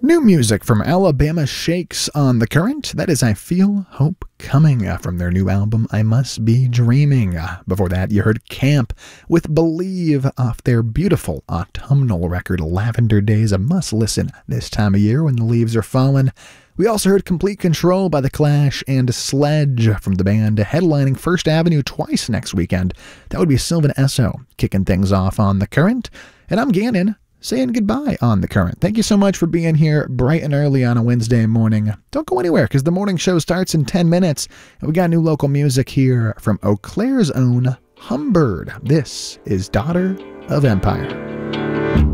New music from Alabama Shakes on The Current. That is I Feel Hope Coming from their new album, I Must Be Dreaming. Before that, you heard Camp with Believe off their beautiful autumnal record, Lavender Days, a must listen this time of year when the leaves are falling. We also heard Complete Control by The Clash and Sledge from the band headlining First Avenue twice next weekend. That would be Sylvan Esso kicking things off on The Current. And I'm Gannon, saying goodbye on The Current. Thank you so much for being here bright and early on a Wednesday morning. Don't go anywhere because the morning show starts in 10 minutes. And we got new local music here from Eau Claire's own Humbird. This is Daughter of Empire.